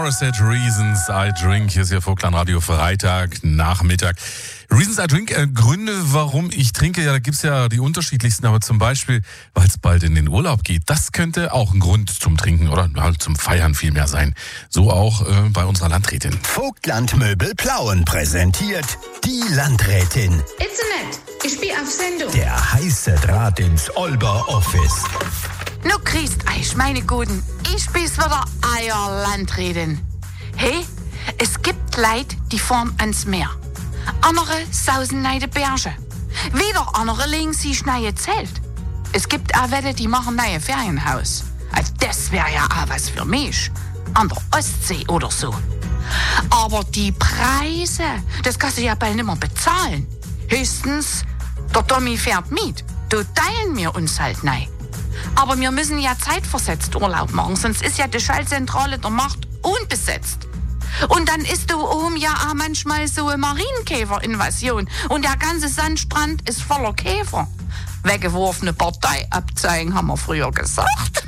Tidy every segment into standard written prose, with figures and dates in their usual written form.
Morissette, Reasons I Drink. Hier ist ja Vogtland Radio Freitag, Nachmittag. Reasons I Drink, Gründe, warum ich trinke, ja, da gibt's ja die unterschiedlichsten, aber zum Beispiel, weil es bald in den Urlaub geht. Das könnte auch ein Grund zum Trinken oder halt zum Feiern vielmehr sein. So auch bei unserer Landrätin. Vogtland Möbel Plauen präsentiert die Landrätin. Itzenet, ich bin auf Sendung. Der heiße Draht ins Olber Office. Nu grüßt euch, meine Guten. Ich bin's wieder, euer Landrätin. Hey, es gibt Leute, die fahren ans Meer. Andere sausen neue Berge. Wieder andere legen sich neue Zelt. Es gibt auch welche, die machen neue Ferienhaus. Also das wäre ja auch was für mich. An der Ostsee oder so. Aber die Preise, das kannst du ja bald nicht mehr bezahlen. Höchstens, der Tommy fährt mit. Da teilen wir uns halt neu. Aber wir müssen ja zeitversetzt Urlaub machen, sonst ist ja die Schaltzentrale der Macht unbesetzt. Und dann ist da oben ja auch manchmal so eine Marienkäferinvasion und der ganze Sandstrand ist voller Käfer. Weggeworfene Parteiabzeichen, haben wir früher gesagt.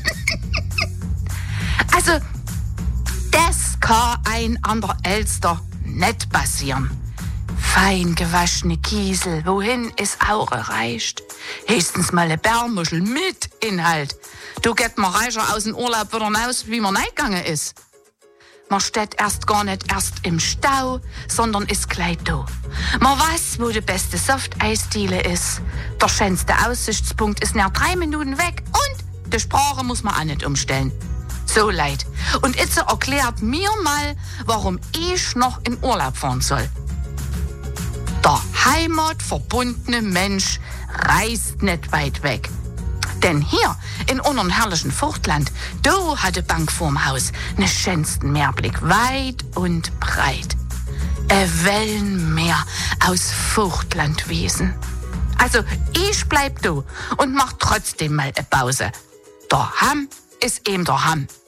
Also, das kann ein an der Elster nicht passieren. Fein gewaschene Kiesel, wohin es Aure reicht. Höchstens mal eine Bärmuschel mit Inhalt. Du geht man reicher aus dem Urlaub wieder raus, wie man reingegangen ist. Man steht erst gar nicht erst im Stau, sondern ist gleich da. Man weiß, wo die beste Softeisdiele ist. Der schönste Aussichtspunkt ist nach 3 Minuten weg und die Sprache muss man auch nicht umstellen. So leid. Und jetzt erklärt mir mal, warum ich noch in Urlaub fahren soll. Der heimatverbundene Mensch reist nicht weit weg. Denn hier in unserem herrlichen Vogtland, da hat die Bank vorm Haus den schönsten Meerblick weit und breit. Ein Wellenmeer aus Vogtlandwiesen. Also ich bleib da und mach trotzdem mal eine Pause. Der Hamm ist eben der Hamm.